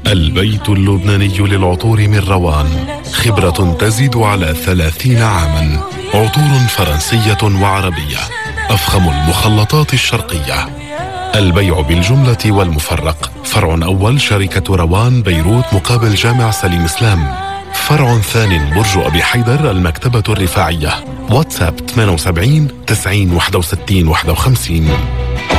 البيت اللبناني للعطور من روان، خبرة تزيد على 30 عاما. عطور فرنسية وعربية، أفخم المخلطات الشرقية. البيع بالجملة والمفرق. فرع أول شركة روان بيروت مقابل جامع سليم إسلام. فرع ثاني برج أبي حيدر المكتبة الرفاعية. واتساب 78 90 61 51.